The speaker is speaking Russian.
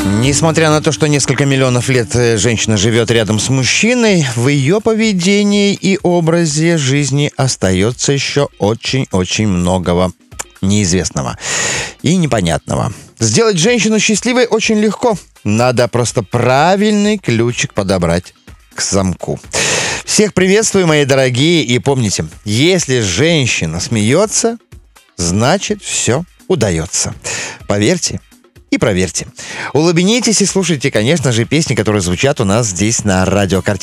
Несмотря на то, что несколько миллионов лет женщина живет рядом с мужчиной, в ее поведении и образе жизни остается еще очень-очень многого неизвестного и непонятного. Сделать женщину счастливой очень легко. Надо просто правильный ключик подобрать к замку. Всех приветствую, мои дорогие, и помните, если женщина смеется, значит все удается. Поверьте и проверьте. Улыбнитесь и слушайте, конечно же, песни, которые звучат у нас здесь на радио Картина.